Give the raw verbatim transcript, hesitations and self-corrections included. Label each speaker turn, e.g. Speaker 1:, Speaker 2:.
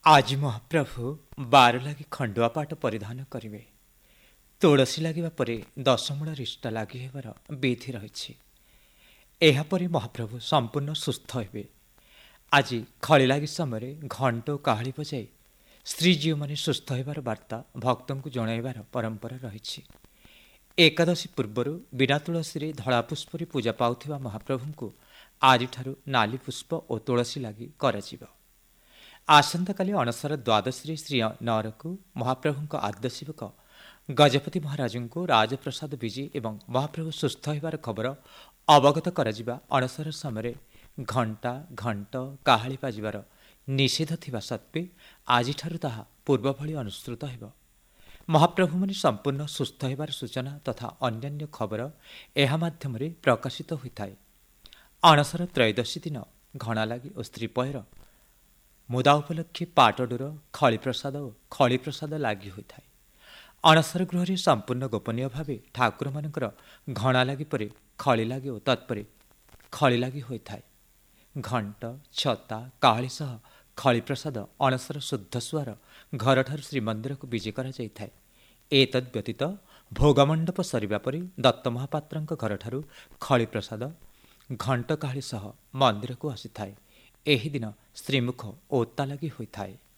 Speaker 1: ଆଜି ମହାପ୍ରଭୁ ବାର ଲାଗି ଖଣ୍ଡୁଆ ପାଟ ପରିଧାନ କରିବେ। ତୁଳସୀ ଲାଗିବା ପରେ ଦଶମୂଳ ରିଷ୍ଟା ଲାଗି ହେବାର ବିଧି ରହିଛି। ଏହାପରେ ମହାପ୍ରଭୁ ସମ୍ପୂର୍ଣ୍ଣ ସୁସ୍ଥ ହେବେ। ଆଜି ଖଳି ଲାଗି ସମୟରେ ଘଣ୍ଟ ଓ କାହାଳି ବଜାଇ ଶ୍ରୀଜୀଉମାନେ ସୁସ୍ଥ ହେବାର ବାର୍ତ୍ତା ଭକ୍ତଙ୍କୁ ଜଣାଇବାର ପରମ୍ପରା ରହିଛି। ଏକାଦଶୀ ପୂର୍ବରୁ ବିନା ତୁଳସୀରେ ଧଳା ପୁଷ୍ପରେ ପୂଜା ପାଉଥିବା ମହାପ୍ରଭୁଙ୍କୁ ଆଜିଠାରୁ ନାଲି ପୁଷ୍ପ ଓ ତୁଳସୀ ଲାଗି କରାଯିବ। ଆସନ୍ତାକାଲି ଅଣସର ଦ୍ୱାଦଶୀରେ ଶ୍ରୀ ନଅରକୁ ମହାପ୍ରଭୁଙ୍କ ଆଦ୍ୟ ସେବକ ଗଜପତି ମହାରାଜଙ୍କୁ ରାଜପ୍ରସାଦ ବିଜେ ଏବଂ ମହାପ୍ରଭୁ ସୁସ୍ଥ ହେବାର ଖବର ଅବଗତ କରାଯିବା ଅଣସର ସମୟରେ ଘଣ୍ଟା ଘଣ୍ଟ କାହାଳି ବାଜିବାର ନିଷେଧ ଥିବା ସତ୍ତ୍ୱେ ଆଜିଠାରୁ ତାହା ପୂର୍ବ ଭଳି ଅନୁସୃତ ହେବ। ମହାପ୍ରଭୁମାନେ ସମ୍ପୂର୍ଣ୍ଣ ସୁସ୍ଥ ହେବାର ସୂଚନା ତଥା ଅନ୍ୟାନ୍ୟ ଖବର ଏହା ମାଧ୍ୟମରେ ପ୍ରକାଶିତ ହୋଇଥାଏ। ଅଣସର ତ୍ରୟୋଦଶୀ ଦିନ ଘଣା ଲାଗି ଓ ସ୍ତ୍ରୀପୟର ମୁଦା ଉପଲକ୍ଷେ ପାଟଡୁର ଖଳିପ୍ରସାଦ ଓ ଖଳିପ୍ରସାଦ ଲାଗି ହୋଇଥାଏ। ଅଣସର ଗୃହରେ ସମ୍ପୂର୍ଣ୍ଣ ଗୋପନୀୟ ଭାବେ ଠାକୁରମାନଙ୍କର ଘଣା ଲାଗି ପରେ ଖଳି ଲାଗି ଓ ତତ୍ପରେ ଖଳି ଲାଗି ହୋଇଥାଏ। ଘଣ୍ଟ ଛତା କାହାଳି ସହ ଖଳିପ୍ରସାଦ ଅଣସର ଶୁଦ୍ଧ ସୁଆର ଘରଠାରୁ ଶ୍ରୀମନ୍ଦିରକୁ ବିଜେ କରାଯାଇଥାଏ। ଏତଦ୍ ବ୍ୟତୀତ ଭୋଗମଣ୍ଡପ ସରିବା ପରେ ଦତ୍ତ ମହାପାତ୍ରଙ୍କ ଘରଠାରୁ ଖଳିପ୍ରସାଦ ଘଣ୍ଟ କାହାଳି ସହ ମନ୍ଦିରକୁ ଆସିଥାଏ। ଏହି ଦିନ ଶ୍ରୀମୁଖ ଓତା ଲାଗି ହୋଇଥାଏ।